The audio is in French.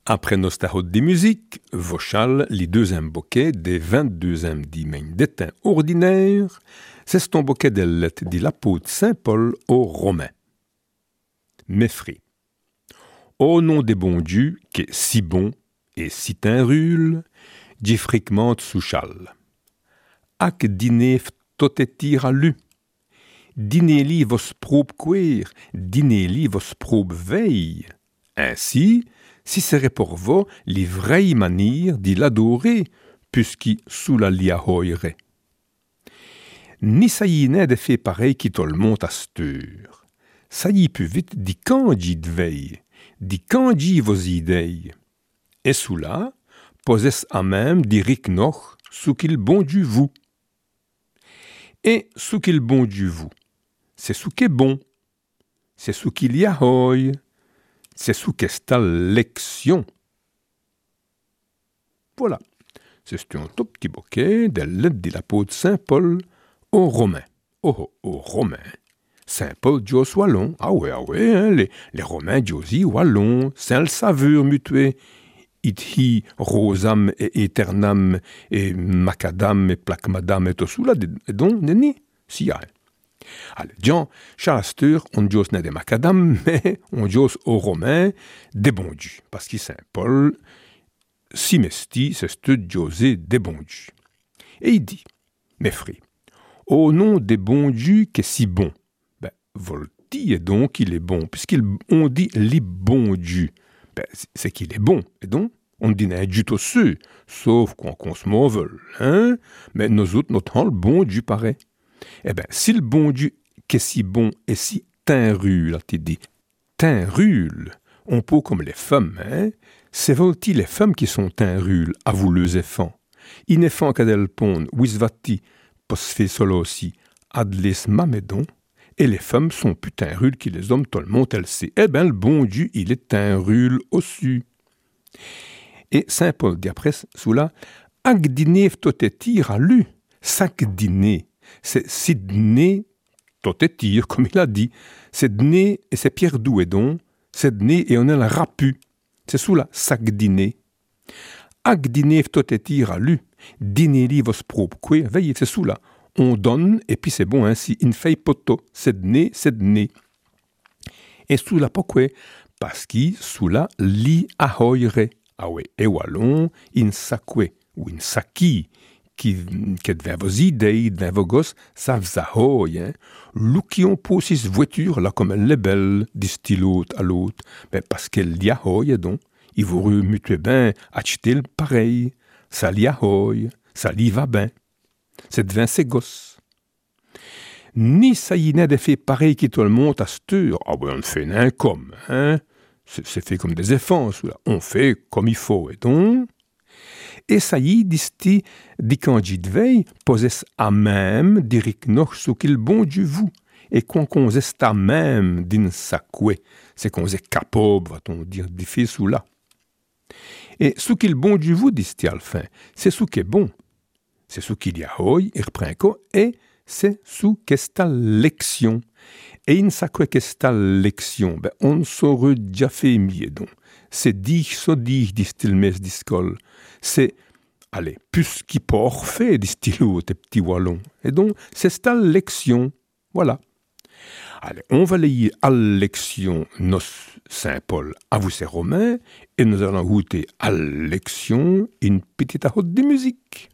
Après nos starots de musique, vochal, les deuxième bouquet des 22e dimaine d'étain ordinaire, c'est ton bouquet de lettres de l'apôtre Saint-Paul aux Romains. Meffrey. Au nom des bons dieux, qui est si bon et si tinrule, d'y fricmente souchal. Ac dîner totetir à lu. Dîner-li vos probe queer, dîner-li vos probe veille. Ainsi, si serait pour vous les vraies manières d'y l'adorer, puisqu'il sous la liahoire. Ni ça y n'est de fait pareil qui te le monte à steur. Ça y plus vite dit quand j'y de veille, dit quand j'y vos idées. Et sous là, posez à même dit ricnoch, sous qu'il bon du vous. Et sous qu'il bon du vous, c'est sous qu'est bon, c'est sous qu'il y a hoy. C'est sous qu'esta lection. Voilà. C'est un tout petit bouquet de lettres de l'apôtre Saint-Paul aux Romains. Aux Romains. Saint-Paul Dios Wallon. Ah ouais, hein, les Romains Diosi Wallon. C'est le saveur mutué. Ithi rosam et eternam et macadam et placmadam et tout cela. Et donc, n'est-ce si y a. Allez, Jean, Charasteur, on dios n'est des macadam, mais on dios aux Romains des bons dieux. Parce que Saint-Paul, si mesti, c'est ce diosé des bons dieux. Et il dit, mes frères, au nom des bons dieux qui est si bon, ben, volti est donc il est bon, puisqu'on dit les bons dieux, ben, c'est qu'il est bon, et donc, on dit un dieu tosseux, sauf qu'on se mauvelle, hein, mais nous autres, notre le bon dieu paraît. Eh bien, si le bon Dieu qui est si bon et si tinrule, là, tu dis, tinrule, on peut comme les femmes, hein, c'est volti les femmes qui sont tinrules, avouleuses et fans. Inefant qu'adel pond, wisvati, posfé solo aussi, adles mamedon, et les femmes sont plus tinrules que les hommes, tout le monde, elle sait. Eh bien, le bon Dieu, il est tinrule aussi. Et Saint Paul dit après, sous là, ag dîner totetir à lu, sac dîner. C'est Sidney totetir, comme il a dit. C'est dîner et c'est Pierre Douédon. C'est dîner et on a la rapu. C'est sous la sac dîner. Ag dîner totetir à lu. Dîner li vos propres. Veillez, c'est sous là. On donne et puis c'est bon ainsi. In fait poto. C'est dîner, c'est dîner. Et sous la pourquoi? Parce qu'il sous la li ahoyre. Ah ouais, et wallon, in sakwe ou in saki. Qui devient vos idées, devient vos gosses, ça v'zahoy, hein. Lou qui ont posé cette voiture, là, comme elle est belle, dit l'autre à l'autre, ben, parce qu'elle y a hoy, donc, il vous remutuez bien, acheter le pareil, ça l'y a hoy, ça l'y va bien. C'est devient ses gosses. Ni ça y n'est de fait pareil qui tout le monde à cette heure. Ah ben, on fait n'un comme, hein. C'est fait comme des enfants, là. On fait comme il faut, et donc, et ça y est, dit quand j'y veille, posez à même, dirik noch, ce qu'il bon du vous. Et qu'on est à même, din sakwe, c'est qu'on est capable, va-t-on dire, d'y faire sous là. Et ce qu'il bon du vous, dit-il à la fin, c'est ce qui est bon. C'est ce qu'il y a hoy, il reprend quoi, et c'est ce qu'est la lection. Et in sakwe qu'est la lection, ben, on saurait déjà fait mieux, donc. C'est dich, so dich, dit-il mes discol. C'est, allez, plus qui porte fait, dit-il tes petits wallons. Et donc, c'est cette lection. Voilà. Allez, on va lire à lection nos Saint-Paul à vous, c'est Romains, et nous allons goûter à lection une petite ajoute de musique.